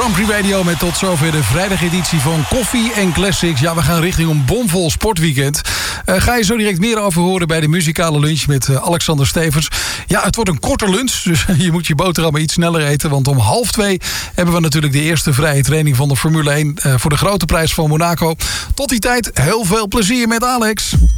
Grand Prix Radio met tot zover de vrijdageditie van Koffie en Classics. Ja, we gaan richting een bomvol sportweekend. Ga je zo direct meer over horen bij de muzikale lunch met Alexander Stevens. Ja, het wordt een korte lunch, dus je moet je boterhammen iets sneller eten. Want om 1:30 hebben we natuurlijk de eerste vrije training van de Formule 1... voor de grote prijs van Monaco. Tot die tijd, heel veel plezier met Alex.